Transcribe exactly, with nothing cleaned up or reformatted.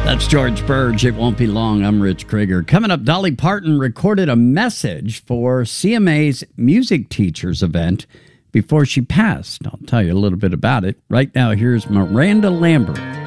That's George Burge. It won't be long. I'm Rich Krieger. Coming up, Dolly Parton recorded a message for C M A's Music Teachers event before she passed. I'll tell you a little bit about it. Right now, here's Miranda Lambert.